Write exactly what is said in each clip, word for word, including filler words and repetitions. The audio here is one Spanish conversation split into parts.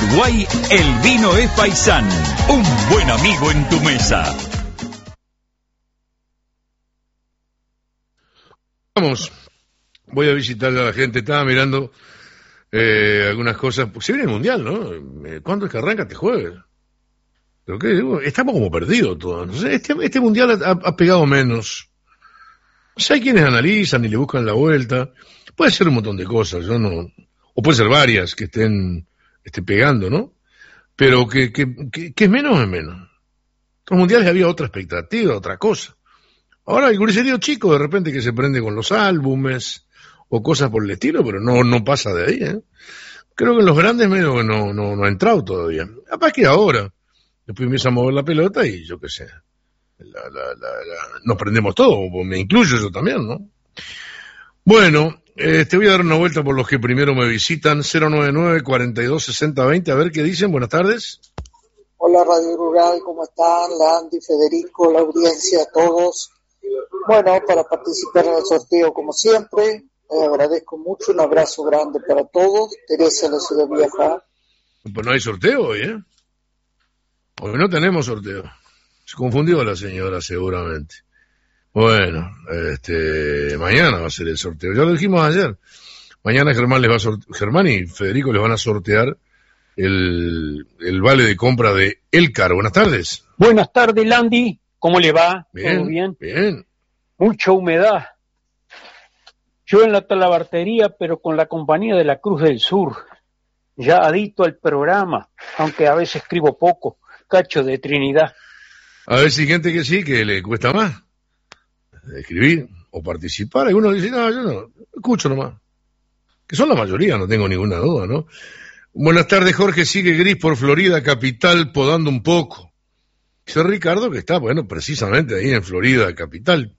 Uruguay, el vino es Paisán, un buen amigo en tu mesa. Vamos, voy a visitar a la gente, estaba mirando eh, algunas cosas, pues se viene el Mundial, ¿no? ¿Cuándo es que arranca este jueves? ¿Pero qué? Estamos como perdidos todos, no sé, este, este Mundial ha, ha pegado menos. O sea, hay quienes analizan y le buscan la vuelta, puede ser un montón de cosas, yo no, o puede ser varias que estén, estén pegando, ¿no? Pero que, que, que, que es menos es menos. Los mundiales había otra expectativa, otra cosa. Ahora el guriserío chico de repente que se prende con los álbumes o cosas por el estilo, pero no, no pasa de ahí, ¿eh? Creo que en los grandes medio que no, no, no ha entrado todavía. Capaz que ahora, después empieza a mover la pelota y yo qué sé, la, la, la, la, nos prendemos todos, me incluyo yo también, ¿no? Bueno, eh, te voy a dar una vuelta por los que primero me visitan, cero nueve nueve, cuarenta y dos, sesenta, veinte, a ver qué dicen, buenas tardes. Hola Radio Rural, ¿cómo están? Landy, Federico, la audiencia, todos. Bueno, para participar en el sorteo como siempre, les agradezco mucho, un abrazo grande para todos. Teresa, la ciudad vieja. Pues no hay sorteo hoy, ¿eh? Hoy no tenemos sorteo. Se confundió la señora seguramente. Bueno, este, mañana va a ser el sorteo. Ya lo dijimos ayer. Mañana Germán les va a sorte- Germán y Federico les van a sortear el, el vale de compra de Elcar. Buenas tardes. Buenas tardes, Landy. ¿Cómo le va? Bien, ¿Todo bien? Bien. Mucha humedad. Yo en la talabartería, pero con la compañía de la Cruz del Sur. Ya adicto al programa, aunque a veces escribo poco. Cacho de Trinidad. A ver si hay gente que sí, que le cuesta más escribir o participar. Algunos dicen, no, yo no, escucho nomás. Que son la mayoría, no tengo ninguna duda, ¿no? Buenas tardes, Jorge. Sigue gris por Florida capital, podando un poco. Dice Ricardo que está, bueno, precisamente ahí en Florida capital.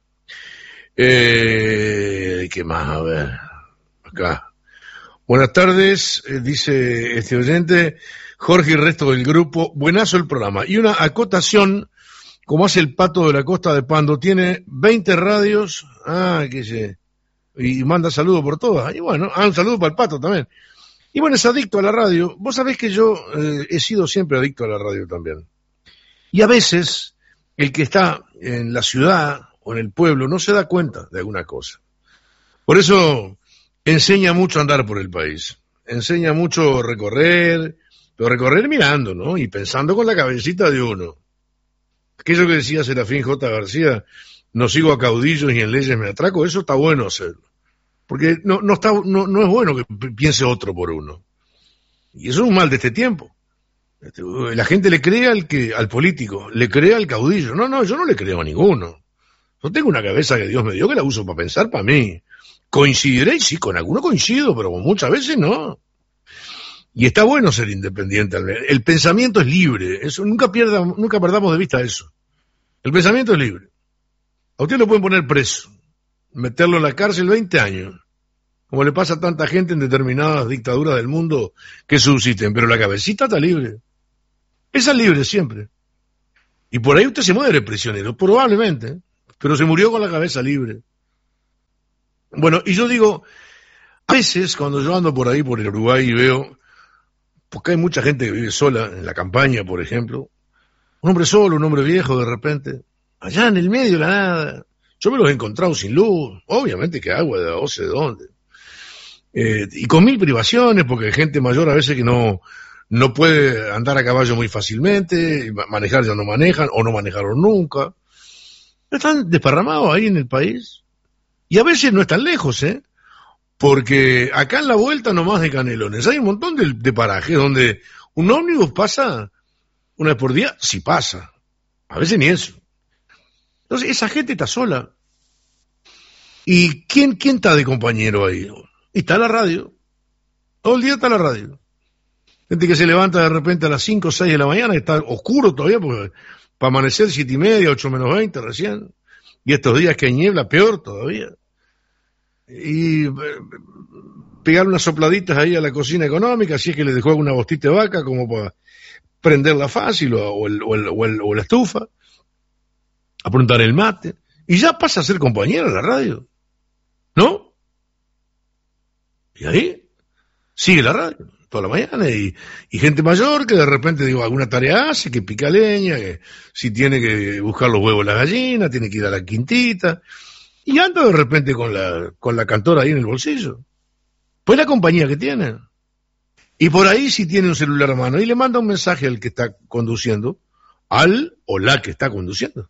Eh, ¿Qué más? A ver, acá. Buenas tardes, eh, dice este oyente, Jorge y el resto del grupo. Buenazo el programa. Y una acotación, como hace el Pato de la Costa de Pando, tiene veinte radios, ah, qué sé, y manda saludos por todas. Y bueno, ah, un saludo para el Pato también. Y bueno, es adicto a la radio. Vos sabés que yo eh, he sido siempre adicto a la radio también. Y a veces, el que está en la ciudad o en el pueblo no se da cuenta de alguna cosa. Por eso enseña mucho andar por el país. Enseña mucho recorrer, pero recorrer mirando, ¿no? Y pensando con la cabecita de uno. Aquello que decía Serafín J. García, no sigo a caudillos y en leyes me atraco, eso está bueno hacerlo. Porque no, no, está, no, no es bueno que piense otro por uno. Y eso es un mal de este tiempo. La gente le cree al que, al político, le cree al caudillo. No, no, yo no le creo a ninguno. Yo tengo una cabeza que Dios me dio que la uso para pensar para mí. Coincidiré, sí, con alguno coincido, pero muchas veces no. Y está bueno ser independiente. El pensamiento es libre. Eso, nunca pierda, nunca perdamos de vista eso. El pensamiento es libre. A usted lo pueden poner preso, meterlo en la cárcel veinte años, como le pasa a tanta gente en determinadas dictaduras del mundo que subsisten, pero la cabecita está libre. Esa es libre siempre. Y por ahí usted se muere prisionero, probablemente, pero se murió con la cabeza libre. Bueno, y yo digo, a veces cuando yo ando por ahí, por el Uruguay, y veo, porque hay mucha gente que vive sola, en la campaña, por ejemplo, un hombre solo, un hombre viejo de repente, allá en el medio de la nada, yo me los he encontrado sin luz, obviamente que agua de no sé dónde, eh, y con mil privaciones, porque hay gente mayor a veces que no, no puede andar a caballo muy fácilmente, manejar ya no manejan, o no manejaron nunca, están desparramados ahí en el país, y a veces no están lejos, ¿eh? Porque acá en la vuelta nomás de Canelones hay un montón de, de parajes donde un ómnibus pasa una vez por día, si pasa, a veces ni eso. Entonces esa gente está sola. ¿Y quién, quién está de compañero ahí? Y está la radio, todo el día está la radio. Gente que se levanta de repente a las cinco o seis de la mañana, está oscuro todavía, porque para amanecer siete y media, ocho menos veinte recién, y estos días que hay niebla, peor todavía. Y eh, pegar unas sopladitas ahí a la cocina económica, si es que le dejó alguna bostita de vaca como para prenderla fácil, o, o, el, o, el, o, el, o la estufa, aprontar el mate, y ya pasa a ser compañera la radio, ¿no? Y ahí sigue la radio. toda la mañana, y, y gente mayor que de repente, digo, alguna tarea hace, que pica leña, que si tiene que buscar los huevos de la gallina, tiene que ir a la quintita, y anda de repente con la, con la cantora ahí en el bolsillo. Pues la compañía que tiene. Y por ahí si tiene un celular a mano y le manda un mensaje al que está conduciendo, al o la que está conduciendo.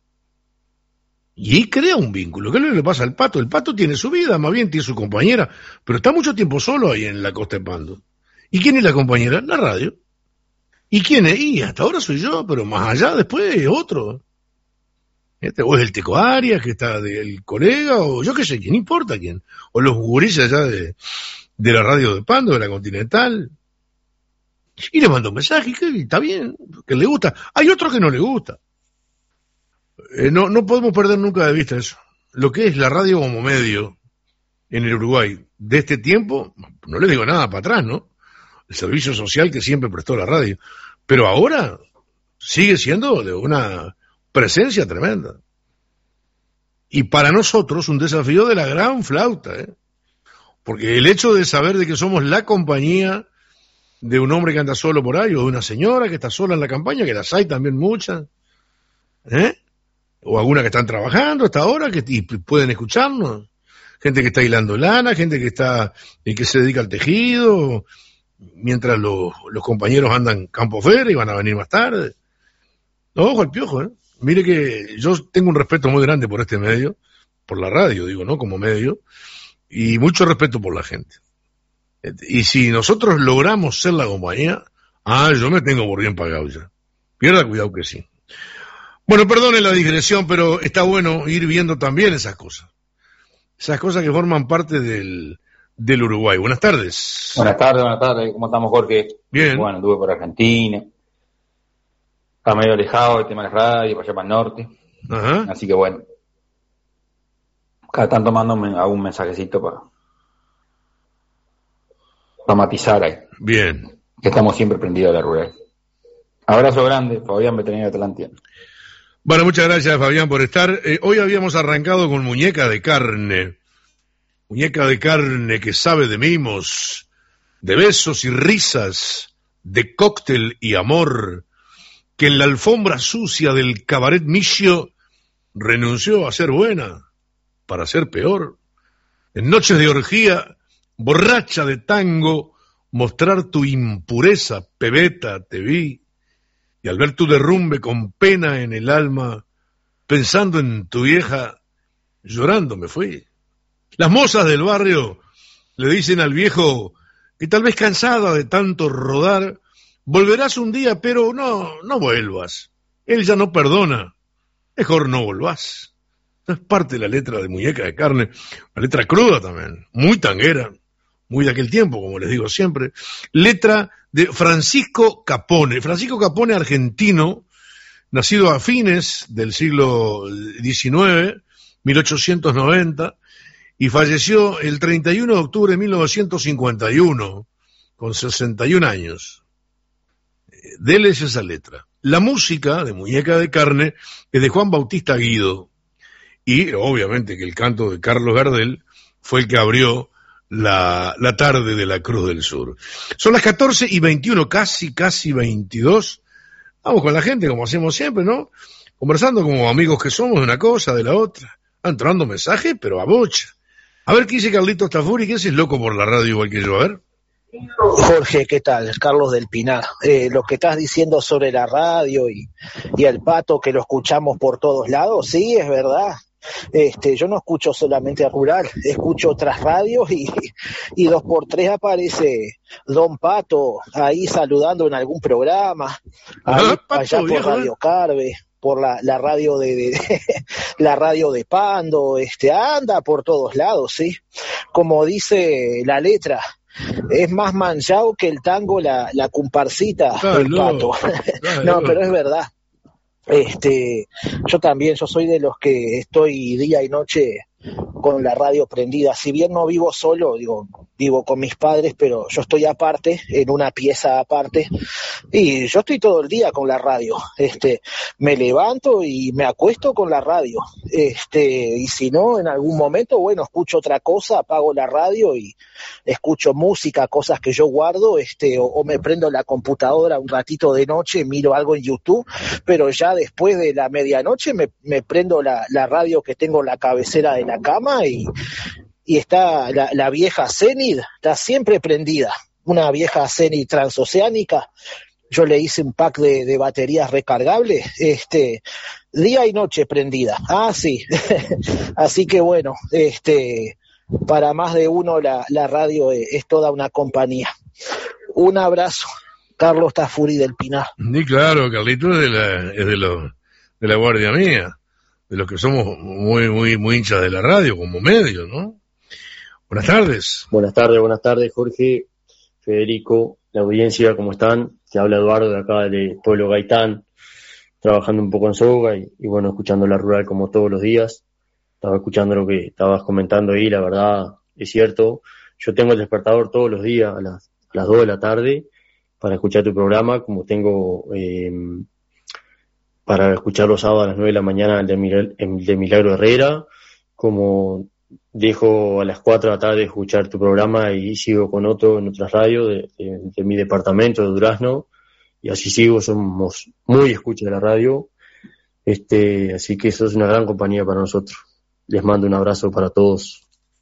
Y crea un vínculo. ¿Qué le pasa al Pato? El Pato tiene su vida, más bien tiene su compañera, pero está mucho tiempo solo ahí en la Costa de Pando. ¿Y quién es la compañera? La radio. ¿Y quién es? Y hasta ahora soy yo, pero más allá después es otro. Este, o es el Teco Arias, que está del colega, o yo qué sé, quién importa quién. O los gurises allá de, de la radio de Pando, de la Continental. Y le manda un mensaje, que está bien, que le gusta. Hay otro que no le gusta. Eh, no, no podemos perder nunca de vista eso. Lo que es la radio como medio en el Uruguay de este tiempo, no le digo nada para atrás, ¿no? El servicio social que siempre prestó la radio. Pero ahora sigue siendo de una presencia tremenda. Y para nosotros un desafío de la gran flauta, ¿eh? Porque el hecho de saber de que somos la compañía de un hombre que anda solo por ahí, o de una señora que está sola en la campaña, que las hay también muchas, ¿eh? O algunas que están trabajando hasta ahora, que y pueden escucharnos, gente que está hilando lana, gente que está y que se dedica al tejido, mientras los, los compañeros andan campo fuera y van a venir más tarde. Ojo al piojo, ¿eh? Mire que yo tengo un respeto muy grande por este medio, por la radio, digo, ¿no? Como medio, y mucho respeto por la gente. Y si nosotros logramos ser la compañía, ah, yo me tengo por bien pagado ya. Pierda cuidado que sí. Bueno, perdone la digresión, pero está bueno ir viendo también esas cosas. Esas cosas que forman parte del, del Uruguay. Buenas tardes. Buenas tardes, buenas tardes. ¿Cómo estamos, Jorge? Bien. Bueno, estuve por Argentina. Está medio alejado el tema de la radio, para allá para el norte. Ajá. Así que bueno. Cada tanto mando algún mensajecito para, para matizar ahí. Bien. Que estamos siempre prendidos a la rural. Abrazo grande, Fabián, veterinario de Atlantia. Bueno, muchas gracias, Fabián, por estar. Eh, hoy habíamos arrancado con Muñeca de Carne. Muñeca de carne que sabe de mimos, de besos y risas, de cóctel y amor, que en la alfombra sucia del cabaret Michio renunció a ser buena para ser peor. En noches de orgía, borracha de tango, mostrar tu impureza, pebeta, te vi. Y al ver tu derrumbe con pena en el alma, pensando en tu vieja, llorando me fui. Las mozas del barrio le dicen al viejo que tal vez cansada de tanto rodar, volverás un día, pero no, no vuelvas. Él ya no perdona, mejor no volvás. Es parte de la letra de Muñeca de Carne, la letra cruda también, muy tanguera, muy de aquel tiempo, como les digo siempre. Letra de Francisco Capone. Francisco Capone, argentino, nacido a fines del siglo diecinueve, mil ochocientos noventa, y falleció el treinta y uno de octubre de mil novecientos cincuenta y uno, con sesenta y un años. De él es esa letra. La música de Muñeca de Carne es de Juan Bautista Guido, y obviamente que el canto de Carlos Gardel fue el que abrió la, la tarde de la Cruz del Sur. Son las catorce y veintiuno, casi, casi veintidós. Vamos con la gente, como hacemos siempre, ¿no? Conversando como amigos que somos de una cosa, de la otra. Entrando mensajes, pero a bocha. A ver qué dice Carlitos Tafuri, que ese es loco por la radio igual que yo, a ver. Jorge, ¿qué tal? Carlos del Pinar. Eh, lo que estás diciendo sobre la radio y, y el Pato, que lo escuchamos por todos lados, sí, es verdad. Este, yo no escucho solamente a Rural, escucho otras radios y, y dos por tres aparece Don Pato ahí saludando en algún programa, ahí, ah, Pato, allá por viejo, Radio ¿eh? Carve, por la, la radio de, de, de la radio de Pando, este, anda por todos lados, sí. Como dice la letra, es más manchado que el tango, la, la comparsita Claro, del Pato. claro, No, pero es verdad. Este, yo también, yo soy de los que estoy día y noche con la radio prendida. Si bien no vivo solo, digo, vivo con mis padres, pero yo estoy aparte, en una pieza aparte, y yo estoy todo el día con la radio. Este, me levanto y me acuesto con la radio. Este, y si no, en algún momento, bueno, escucho otra cosa, apago la radio y escucho música, cosas que yo guardo, este, o, o me prendo la computadora un ratito de noche, miro algo en YouTube, pero ya después de la medianoche me, me prendo la, la radio que tengo en la cabecera de la cama y, y está la, la vieja Zenith, está siempre prendida, una vieja Zenith transoceánica. Yo le hice un pack de, de baterías recargables, este, día y noche prendida. Ah, sí. Así que bueno, este, para más de uno la, la radio es, es toda una compañía. Un abrazo, Carlos Tafuri del Pinar. Sí, claro, Carlito es de la, es de los, de la guardia mía, de los que somos muy, muy, muy hinchas de la radio como medio, ¿no? Buenas tardes. Buenas tardes, buenas tardes, Jorge, Federico, la audiencia, ¿cómo están? Te habla Eduardo de acá del pueblo Gaitán, trabajando un poco en Soga y, y bueno, escuchando la rural como todos los días. Estaba escuchando lo que estabas comentando ahí, la verdad, es cierto. Yo tengo el despertador todos los días a las, a las dos de la tarde para escuchar tu programa, como tengo eh, para escuchar los sábados a las nueve de la mañana el de, Mil- el de Milagro Herrera, como dejo a las cuatro de la tarde escuchar tu programa y sigo con otro en otras radios de, de, de mi departamento de Durazno, y así sigo, somos muy escuchas de la radio, este, así que eso es una gran compañía para nosotros. Les mando un abrazo para todos.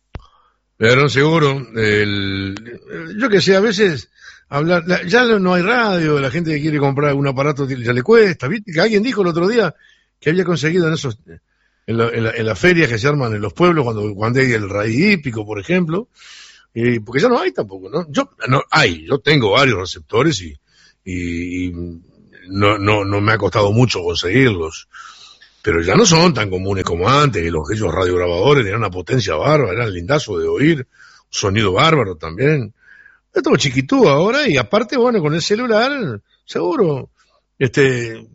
Pero seguro, el, yo que sé, a veces hablar, ya no hay radio, la gente que quiere comprar un aparato ya le cuesta, ¿viste? Que alguien dijo el otro día que había conseguido en esos, en, la, en, la, en las ferias que se arman en los pueblos cuando, cuando hay el raíz hípico, por ejemplo, y porque ya no hay tampoco, ¿no? Yo, no, hay, yo tengo varios receptores y, y, y no, no, no me ha costado mucho conseguirlos, pero ya no son tan comunes como antes, que los aquellos radiograbadores tenían una potencia bárbara, eran lindazo de oír, sonido bárbaro también. Es todo chiquitú ahora, y aparte, bueno, con el celular, seguro, este,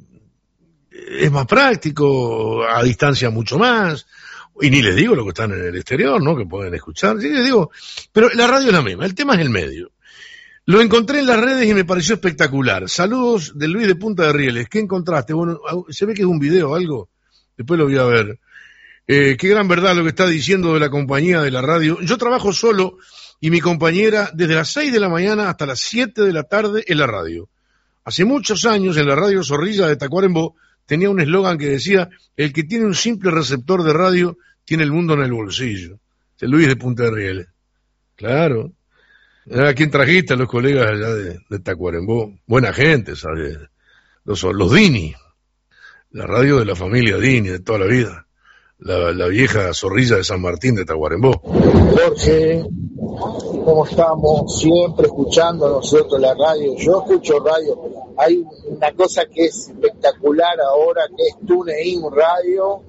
es más práctico, a distancia mucho más, y ni les digo lo que están en el exterior, ¿no? Que pueden escuchar, sí les digo, pero la radio es la misma, el tema es el medio. Lo encontré en las redes y me pareció espectacular. Saludos de Luis de Punta de Rieles. ¿Qué encontraste? Bueno, se ve que es un video o algo, después lo voy a ver. Eh, qué gran verdad lo que está diciendo de la compañía de la radio. Yo trabajo solo y mi compañera desde las seis de la mañana hasta las siete de la tarde en la radio. Hace muchos años en la radio Zorrilla de Tacuarembó tenía un eslogan que decía: el que tiene un simple receptor de radio tiene el mundo en el bolsillo. De Luis de Punta de Rieles. Claro. ¿A quién trajiste? A los colegas allá de, de Tacuarembó. Buena gente, ¿sabes? Los, los Dini. La radio de la familia Dini de toda la vida. La, la vieja Zorrilla de San Martín de Tacuarembó. Jorge, ¿cómo estamos? Siempre escuchando nosotros la radio. Yo escucho radio. Hay una cosa que es espectacular ahora, que es TuneIn Radio.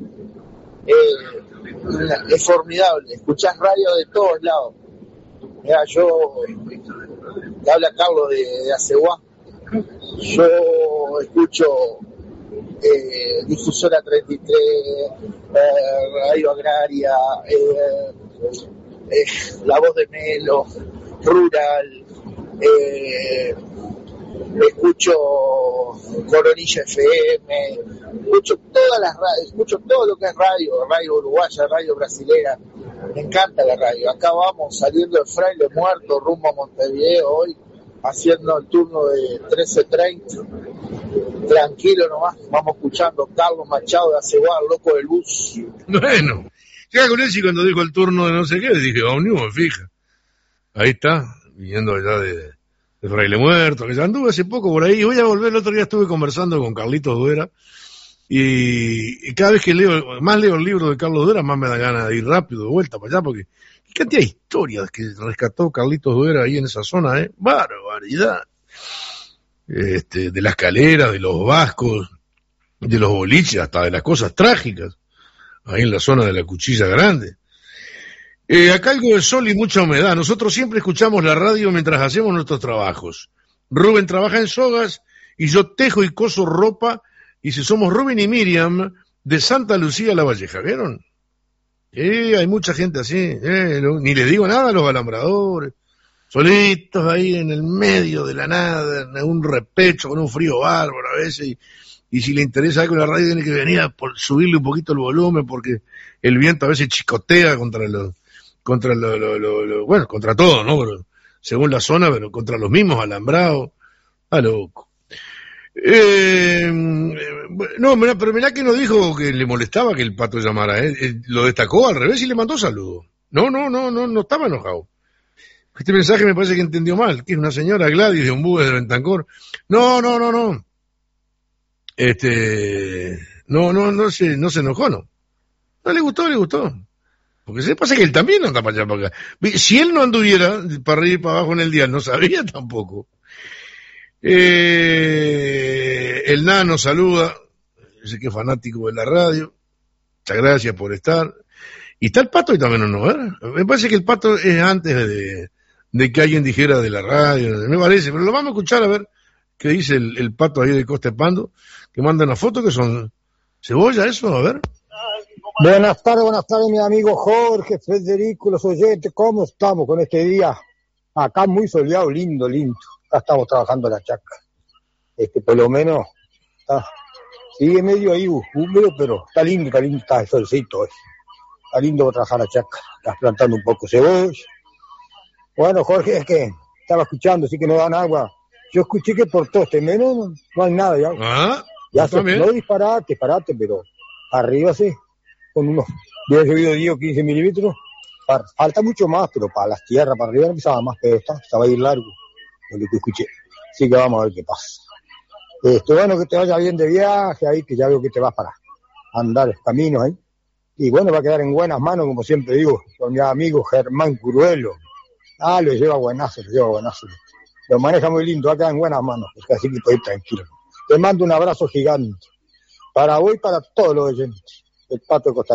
Eh, una, es formidable. Escuchás radio de todos lados. Mira, yo, te habla Carlos de, de Aceguá. Yo escucho Eh, Difusora treinta y tres, eh, Radio Agraria, eh, eh, La Voz de Melo, Rural, eh, escucho Coronilla F M, escucho todas las radios, escucho todo lo que es radio, radio uruguaya, radio brasilera. Me encanta la radio. Acá vamos saliendo de Fraile Muerto rumbo a Montevideo hoy, haciendo el turno de trece treinta. Tranquilo nomás, vamos escuchando Carlos Machado de Aceguá, loco del bus. Bueno, ya con él, y cuando dijo el turno de no sé qué, le dije, Omnibus, me fija. Ahí está, viniendo allá de, de Fraile Muerto, que ya anduve hace poco por ahí, y voy a volver. El otro día estuve conversando con Carlitos Duera, y, y cada vez que leo, más leo el libro de Carlos Duera, más me da ganas de ir rápido de vuelta para allá, porque qué cantidad de historias que rescató Carlitos Duera ahí en esa zona, ¿eh? Barbaridad. Este, de la escalera, de los vascos, de los boliches, hasta de las cosas trágicas, ahí en la zona de la Cuchilla Grande. Eh, acá algo de sol y mucha humedad. Nosotros siempre escuchamos la radio mientras hacemos nuestros trabajos. Rubén trabaja en sogas y yo tejo y coso ropa, y si somos Rubén y Miriam de Santa Lucía La Valleja, ¿vieron? Sí, hay mucha gente así, eh, no, ni le digo nada a los alambradores, solitos ahí en el medio de la nada, en un repecho, con un frío bárbaro a veces, y, y si le interesa algo la radio tiene que venir a por subirle un poquito el volumen, porque el viento a veces chicotea contra los, contra lo, lo, lo, lo, bueno, contra todo, ¿no? Pero, según la zona, pero contra los mismos alambrados, a loco. Eh, no, mirá, pero mirá que no dijo que le molestaba que el Pato llamara, ¿eh? Eh, lo destacó al revés y le mandó saludos. No, no, no, no, no estaba enojado. Este mensaje me parece que entendió mal, que es una señora Gladys de Ombúes de Bentancor. No, no, no, no. Este, no, no, no se, no se enojó, no. No le gustó, le gustó. Porque se pasa que él también anda para allá, para acá. Si él no anduviera para arriba y para abajo en el día, no sabía tampoco. Eh, el Nano saluda, dice que es fanático de la radio, muchas gracias por estar. Y está el Pato y también no, ¿verdad? Me parece que el Pato es antes de, de que alguien dijera de la radio, me parece, pero lo vamos a escuchar a ver qué dice el, el Pato ahí de Costa Pando, que manda una foto que son cebolla, eso, a ver. Buenas tardes, buenas tardes, mi amigo Jorge, Federico, los oyentes, ¿cómo estamos con este día? Acá muy soleado, lindo, lindo. Acá estamos trabajando la chacra. Este, por lo menos, está, sigue medio ahí húmedo, pero está lindo, está lindo, está el solcito hoy. Está lindo para trabajar la chacra. Estás plantando un poco de cebolla. Bueno, Jorge, es que estaba escuchando, sí que no dan agua. Yo escuché que por todo este menos no, no hay nada ya. Ah, ya se, no disparate, disparate, pero arriba sí, con unos, había llovido diez o quince milímetros. Falta mucho más, pero para las tierras, para arriba no pisaba más, pero está, estaba a ir largo, lo que escuché. Así que vamos a ver qué pasa. Este, bueno, que te vaya bien de viaje ahí, que ya veo que te vas para andar los caminos ahí. Y bueno, va a quedar en buenas manos, como siempre digo, con mi amigo Germán Curuelo. Ah, lo lleva buenazo, lo lleva buenazo. Lo maneja muy lindo, va a quedar en buenas manos, así que estoy tranquilo. Te mando un abrazo gigante. Para hoy, para todos los oyentes. El Pato de Costa